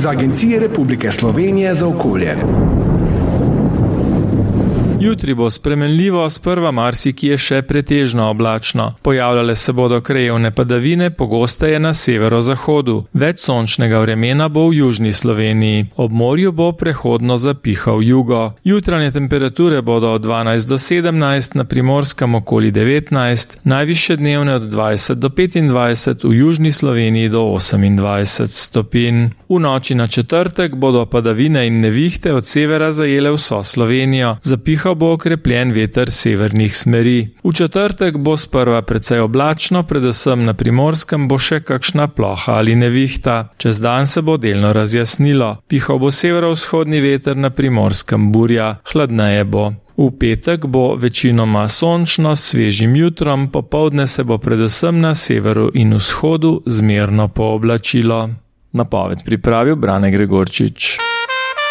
z Agencije Republike Slovenije za okolje. Jutri bo spremenljivo, sprva marsikje še pretežno oblačno. Pojavljale se bodo krajevne padavine, pogosteje na severozahodu. Več sončnega vremena bo v južni Sloveniji. Ob morju bo prehodno zapihal jugo. Jutranje temperature bodo od 12 do 17, na Primorskem okoli 19, najvišje dnevne od 20 do 25, v južni Sloveniji do 28 stopinj. V noči na četrtek bodo padavine in nevihte od severa zajele vso Slovenijo. Zapihal bo okrepljen veter severnih smeri. V četrtek bo sprva precej oblačno, predvsem na Primorskem bo še kakšna ploha ali nevihta. Čez dan se bo delno razjasnilo. Pihal bo severovzhodni veter, na Primorskem burja, hladneje bo. V petek bo večinoma sončno s svežim jutrom, popoldne se bo predvsem na severu in vzhodu zmerno pooblačilo. Napoved pripravil Brane Gregorčič.